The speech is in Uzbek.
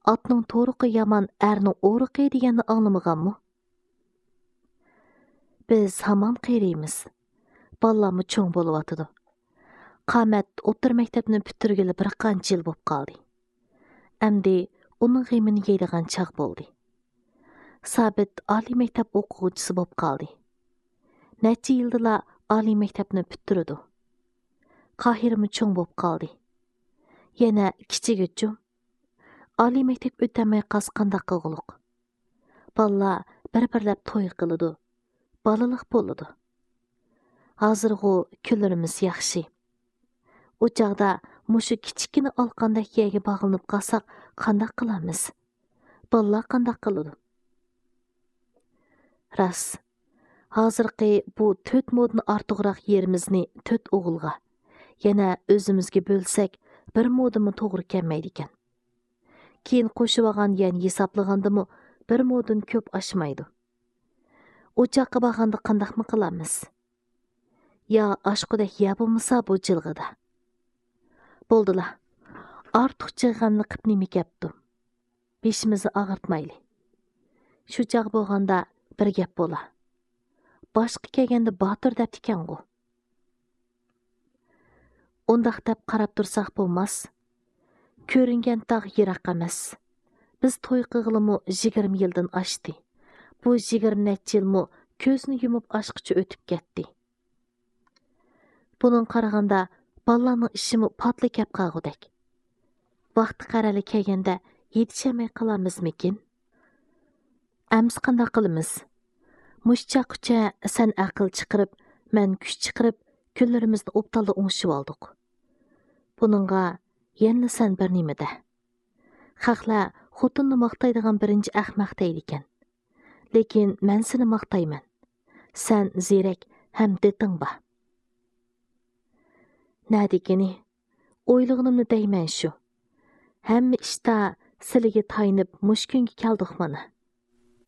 atның toruqı yaman, ərnin oruqı deganni anlamaganmı? Biz hamon qeyriymiz. Ballamı çoğ boluvatıdı. Qamat o'tir maktabni bitirgili bir qancha yil bo'lib qoldi. Әмді оның ғимini yeydigan chaq bo'ldi. Sabit oliy maktab o'quvchisi bo'lib qoldi. Necha yildila oliy maktabni bitirdi. Qahirimi cho'ng bo'lib qoldi. Yana kichik uchun oliy maktab o'tamay qasqandaq qilg'uluq. Balla bir-birlab to'y qiladi. Balaliq bo'ladi. Hozirg'u kunlarimiz yaxshi. O chaqda mushu kichikini olqandek yerga bog'linib qolsak, qandaq qilamiz? Ballar qandaq qiladi? Ras. Hozirgi bu 4 modni ortiqroq yerimizni 4 o'g'ilga, yana o'zimizga bo'lsak, bir modimi to'g'ri kelmaydi ekan. Keyin qo'shib olgan yani hisoblagandimi bir modun ko'p oshmaydi. O'choqqa borganda qandaqmi qilamiz? Ya oshqudek ya bo'lmasa bu jilg'ida. Bo'ldilar. Ortiqcha g'amni qilib nima gapdim? Beshimizni og'irtmayli. Shu chaq bo'lganda bir gap bo'la. Boshqa kelganda botir deb ekan-ku. Undaq deb qarab tursak bo'lmas. Ko'ringan tog' yiroq emas. Biz to'y qilg'ilimi 20 yildan oshdi. Bu 20 necha yilmi ko'zni yumib ochqicha o'tib ketdi. Bunun qaraganda ballarning ishimi patli kep qolgudek. Vaqti qarali kelganda yetishmay qolamizmikin? Ams qanday qilamiz? Mushchaqucha sen aql chiqirib, men kuch chiqirib, kunlarimizni o'ptalda o'ngishib oldik. Buningga yana sen bir nimada. Xalqlar xotinni maqtaydigan birinchi ahmaq deydi ekan. Lekin men seni maqtayman. Sen zerek ham deting ba. Nadikini o'ylig'inimni deyman shu. Hamma ishda siliga taynib mush kunga keldik mana.